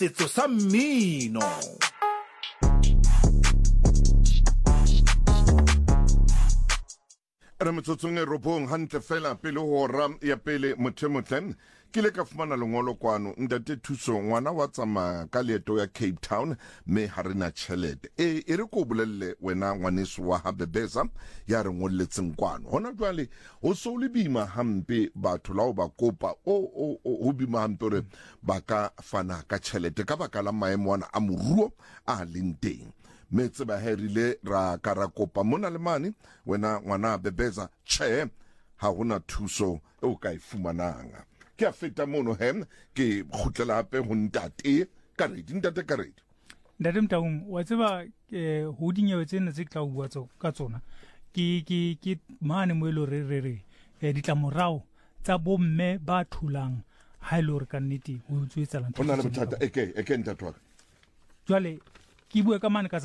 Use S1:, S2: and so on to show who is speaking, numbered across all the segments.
S1: setso sa mmino.
S2: Re motsotsong e robong hantle fela pele hora ya pele mothemotlem ke le ka fumana lengolo kwano ntate thuso ngwana wa tsamaya ka leeto ya Cape Town me ha rena tšhelete e re ko bolelle wena ngwaneso wa Habebeza ya re ngolletseng kwano hona jwale ho so le bima hampe batho lao ba kopa o bima hampe re ba ka fana ka tšhelete ka baka la maemo ana a moruo a leng teng metse ba herile ra kopa mona le mane wena ngwana Bebeza tjhe ha hona thuso e o ka e fumananga ke a feta mono hem ke khutlela hape ho ntate Karedi
S3: ntate Mtaung wa tseba ho dinyewe tsena tse tla bua ka tsona ke mane mo elo re ditlamorao tsa bomme ba thulang ha ile re ka nnete ho utswetsa la
S2: ntho ona le bothata eke ntate wa
S3: jwale ke bua ka mane ka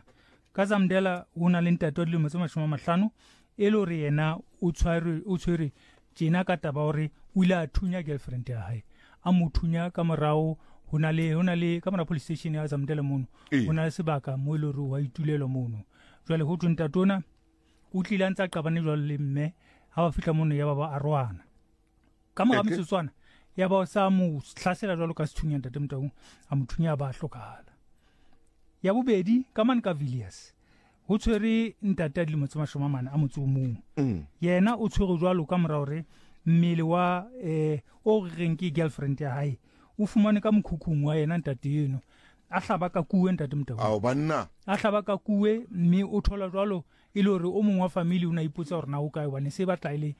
S3: Zamdela ho na le ntate wa dilemo tse 50 elo re yena o tshwere tjena ka taba hore o ile a thunya girlfriend ya hae a mo thunya ka morao ho na le ka mora police station ya Zamdela mono ho na le sebaka mo ile re wa itulelo mono jwale ho twenta tona o tlile ntsa qabane jwale le mme ha ba fihla mono ya ba arwana ka mora metsotswana ya ba sa mo hlasela jwalo ka sethunya ntate Mtaung a mo thunya ba hlokala ya bobedi ka man ka Villiers ho tshwere ntate a dilemo tse 40 a motse o mong yena o tshwere jwalo ka mora hore mmele wa o reng ke girlfriend ya hae o fumane ka mokhukhung wa yena ntate eno a hlaba ka kuwe ntate Mtaung
S2: ao banna
S3: a hlaba ka kuwe mme o thola jwalo ile hore o mong wa family una ipotsa hore na o kae wane se batla ile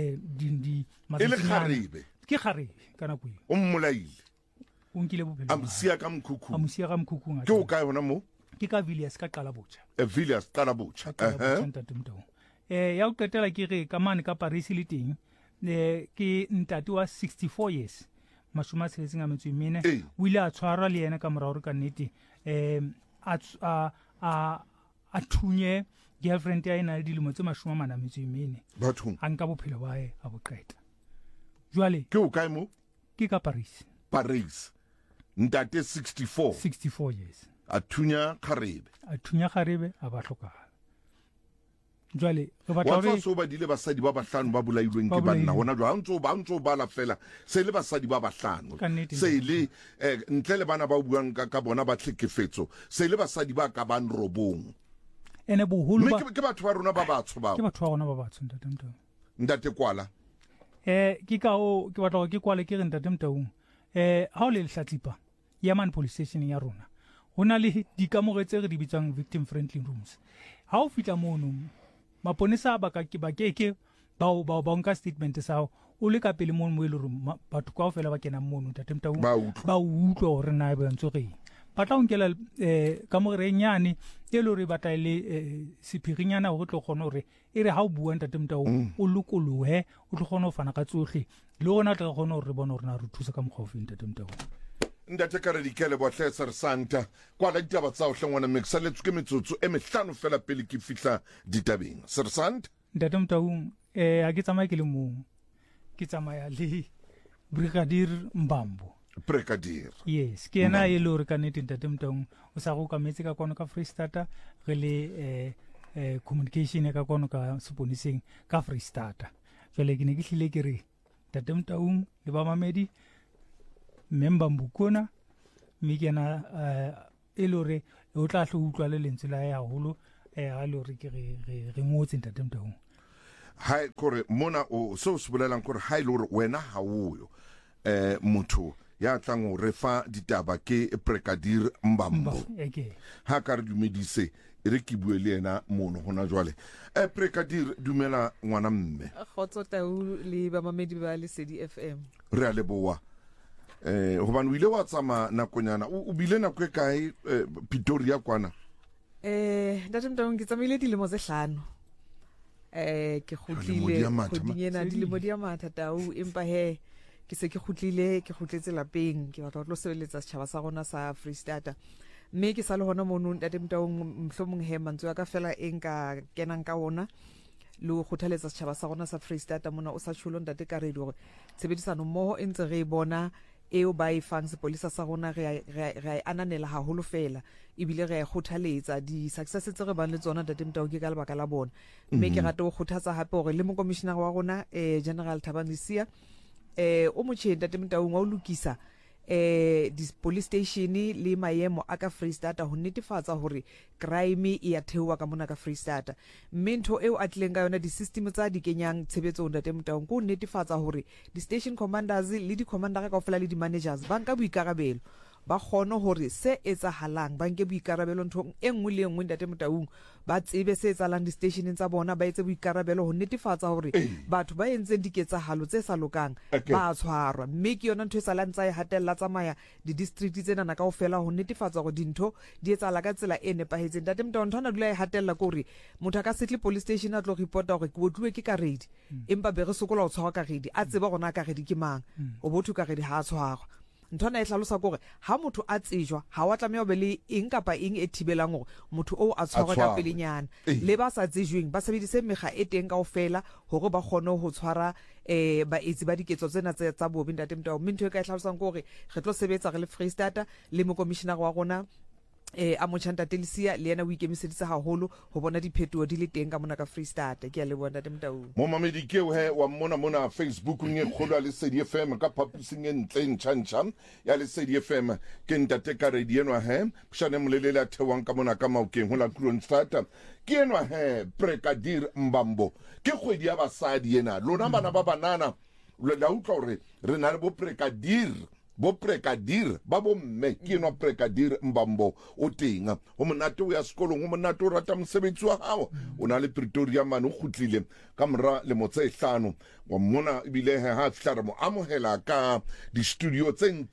S3: di
S2: ile kharebe
S3: ke kharebe kana kuwe
S2: o mmolaile
S3: o nkile bophelo
S2: amsia ka mokhukhung
S3: ke
S2: o kae hona mo
S3: ke ka Villiers ka qala botjha
S2: Villiers qala botjha
S3: ntate Mtaung ya o qetela ke re ka mane ka Paris le teng ke ntate wa 64 years mashoma se a metso mene o ile a tshwara le yena ka mora hore ka nnete a thunye girlfriend ya ena le dilemo tse 40 metso mene
S2: bathong
S3: a nka bophelo ba hae a boqeta jwale
S2: ke o kae mo
S3: ke ka Paris
S2: ntate 64
S3: years
S2: a thunya
S3: kharebe a ba hlokala jwale re batla
S2: hore so ba dile basadi ba bahlano ba bolailweng ke banna hona jwa ntso ba la fela se le basadi ba bahlano se le ntle le bana ba buang ka bona ba tlhekefetso se le basadi ba ka ban robong
S3: ene boholo ba
S2: ke batho ba rona ba batsho ba
S3: ke batho ba rona ba batsho ntate Mtaung
S2: ntate kwala
S3: ke ka o ke batla ke kwale ke re ntate Mtaung ha o le hlatsipa ya man police station ya rona hona le dikamore tse re di bitsang victim friendly rooms ha o fitla mono maponesa ba keke ba nka statement sa o le ka pele mono mo ile re batho ka ofela ba kena mono ntate Mtaung ba utlwa hore na ba ntso re ba tla onkela ka more nyane e le re batla ile sephirinyana hore tlo kgona hore e re ha o bua ntate Mtaung o lokolohe o tlo kgona ho fana ka tsohle le rona tla kgona hore re bona hore na re thusa ka mokgofi ntate Mtaung
S2: ntate Karedi kele bohle Sersanta kwa la ditaba tsa o hlengwana meksaletswe ke metsotso e mehlano fela pele ke fihla ditabeng Sersant
S3: ntate Mtaung a ke tsamaya ke le mong ke tsamaya le Brigadier Mbambo yes ke ena e le hore ka nnete ntate Mtaung o sa go ka metse ka kono ka Freestata re le communication ka kono ka seponiseng ka Freestata jwale ke ne ke hlile ke re ntate Mtaung le ba mamedi member Mbukona mme ke na e le hore o tla hlo utlwa le lentswe la ya holo ha le hore ke re ngotse ntate Mtaung
S2: hai kore mona o so sibolelang kore hai le hore wena ha uyo motho ya tlang o refa ditaba ke Brigadier Mbambo ha ka re dumedise re ke bue le ena mono hona jwale Brigadier dumela ngwana mme
S4: khotso Tau le ba mamedi ba le CDFM
S2: re a leboa hobane o ile wa tsama nakonyana o bile nako e kae Pretoria kwana
S4: ntate Mtaung ke tsamaile dilemo tse 5 ke khutlile khodinyena dilemo di matha Tau empa ke se ke khutletse lapeng ke batla tlo sebeletsa setjhaba sa rona sa Freestata mme ke sa le hona mono ntate Mtaung mhlomong mantso ya ka fela enka kenang ka ona le go khothaletsa setjhaba sa rona sa Freestata mona o sa tsholo ntate Karedi hore tshebedisano mmoho e ntse re bona eo ba e fang sepolesa sa rona re a ananela haholo fela ebile re a kgothaletsa di-success tse re bang le tsona Ntate Mtau ke ka lebaka la bona mme ke rata go kgothatsa hape gore le mokomishenara wa rona General Thabang Lesia o motjheng Ntate Mtau wa o lokisa di-police station le maemo a ka Freestata ho netefatsa hore crime e ya theowa ka mona ka Freestata mme ntho eo a tlileng ka yona di-system tsa di kenyang tshebetsong Ntate Mtau ko netefatsa hore di-station commanders le di-commandara kaofela le di-managers ba nka boikarabelo ba kgone hore se etsahalang ba nke boikarabelo nthong e nngwe le nngwe Ntate Mtaung ba tsebe se etsahalang di-stationeng tsa bona ba etse boikarabelo ho netefatsa hore batho ba entseng diketsahalo tse sa lokang ba tshwarwa mme ke yona ntho e salang tsa e hatella tsamaya di-district tsena na kaofela ho netefatsa gore dintho di etsahala ka tsela e nepahetseng Ntate Mtaung ntho ana dula e hatella kore motho a ka setle police station a tlo reporta gore ke botluwe ke karedi empa be re sokola ho tshwarwa karedi a tseba gona karedi ke mang o botho karedi ha a tshwarwa nthona e hlalosa gore ha motho a tsejwa ha wa tlameha be le eng kapa eng e thibelang gore motho o a tshwarwa ka pelenyana le ba sa tsejweng ba sebedise mekga e teng kaofela hore ba kgone ho tshwara baetsi ba diketso tsena tsa bobi Ntate Mtau mme ntho e ka e hlalosang gore re tlo sebetsa re le Freestata le mokomishenara wa rona a motjha Ntate Lesia le yena o ikemiseditse haholo ho bona diphetoho di le teng ka mona ka Freestata ke a le bona Ntate Mtau
S2: mo mamedi ke wa mona Facebook nge kholo le Lesedi FM ka phaposing e ntle ntšhantšha ya Lesedi FM ke Ntate ka radio enwa pshane molelele a thewang ka mona ka maokeng ho la Kroonstad ke enwa Brigadier Mbambo ke kgwedi ya basadi ena lona bana ba banana la utlwa hore re na le bo Brigadier ba bo mme ke no Brigadier Mbambo o tenga o monate o ya sekolong o monate o rata mosebetsi wa hao o na le Pretoria mane o khutlile ka mora le motse hlano wa mona ibile ha fihla mo amohela ka di studio tse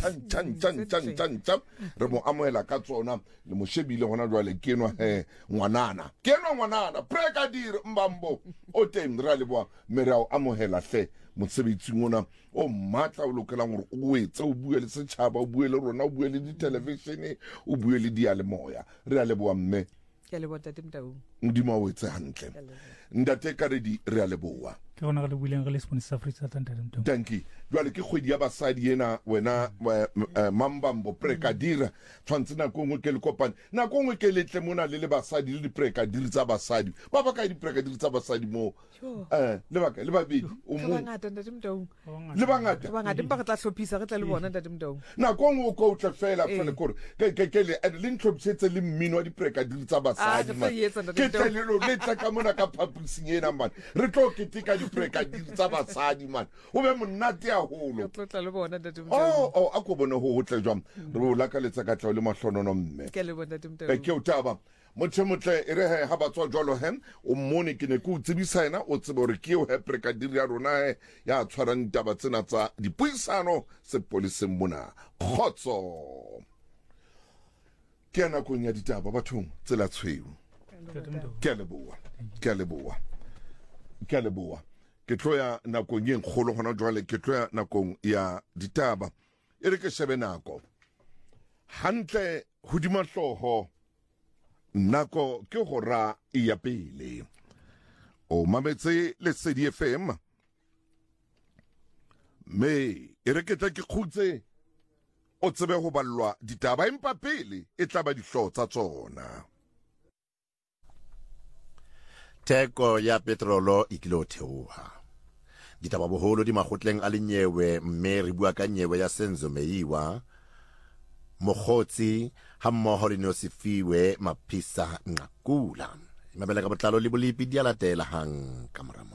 S2: chan re mo amohela ka tsona le mo shebile hona jwale ke no ngwanana Brigadier Mbambo o teng ra le bua merao amohela hle mosebetsi ngona o matla o lokelang gore o etse o bue le setšhaba o bue le rona o bue le di-television o bue le dialemoya re a leboa mme
S4: ke a leboa Ntate Mtau
S2: modimo o etse hantle Ntate Karedi re a leboa
S3: ke gona re le buileng re le sponsor Freestata Ntate Mtau
S2: thank you jwale ke kgwedi ya basadi ena wena Mambambo Brigadier tshwantse nako ngwe ke le kopane nako ngwe ke letle mona le basadi le di-Brigadier tsa basadi ba ba ka di-Brigadier tsa basadi mo le babedi o mo
S4: ngata Ntate Mtau
S2: le bangata
S4: empa re tla hlophisa re tla le bona Ntate Mtau
S2: nako ngwe o ko tla fela fela kore ke le ntlhopisetse le mmino wa di-Brigadier tsa basadi ke tlelelo le tla ka mona ka phaposing ena man re tlo ketika di-Brigadier tsa basadi man o be monate haholo
S4: tla le bona Ntate Mtau
S2: a ko bone ho hotle jwang re o lakaletsa ka tla le mahlonono mme
S4: ke le bona Ntate Mtau
S2: ke o taba motle e re ha ba tswa jwalo o mmone ke ne ke o tsebisa ena o tsebe hore ke o Brigadier ya rona ya tshwarang taba tsena tsa dipuisano sepoliseng mona khotso ke ana ko nya ditaba bathong tsela tshweu ke a leboa ke tloya nakong ye nkgolo gona jwale ke tloya nakong ya ditaba e re ke shebe nako hantle hodima hloho nako ke hora ya pele o mametse Lesedi FM me e re ke tla ke khutse o tsebe ho ballwa ditaba empa pele e tla ba dihlo tsa tsona
S5: teko ya petrolo e kilo theoha ditaba boholo di magotleng a lenyewe mme re bua ka nyewe ya Senzo Meiwa Mogotsi ha mmoho le Nosifiwe Maphisa Nqakula mabele ka botlalo le bolipi di a latela hang ka mora